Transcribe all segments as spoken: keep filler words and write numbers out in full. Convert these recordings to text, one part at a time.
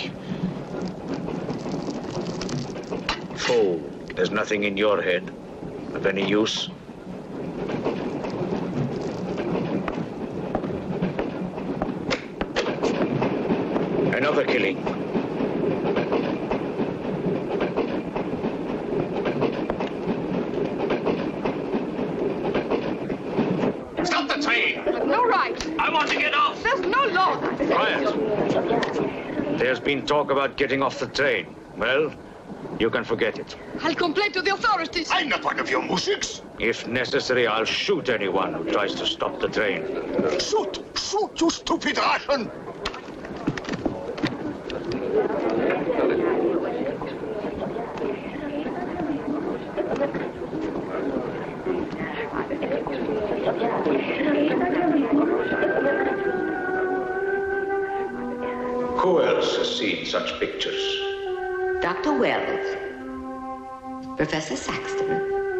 Fool, there's nothing in your head of any use. Another killing. Stop the train! No right. I want to get off! There's no law. Quiet. There's been talk about getting off the train. Well, you can forget it. I'll complain to the authorities. I'm not one of your musics! If necessary, I'll shoot anyone who tries to stop the train. Shoot! Shoot, you stupid Russian! Who else has seen such pictures? Doctor Wells, Professor Saxton,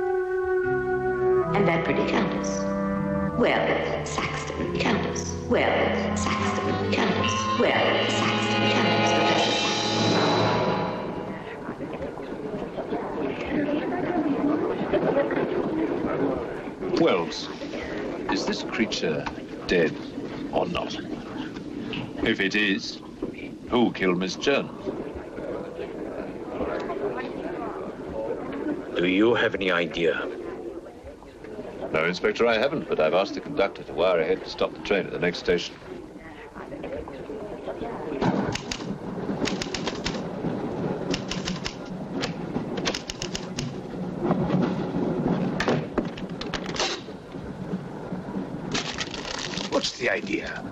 and that pretty countess. Wells, Saxton, countess. Wells, Saxton, countess. Wells, Saxton, countess. Professor Saxton. Wells, is this creature dead or not? If it is, who killed Miss Jones? Do you have any idea? No, Inspector, I haven't, but I've asked the conductor to wire ahead to stop the train at the next station. What's the idea?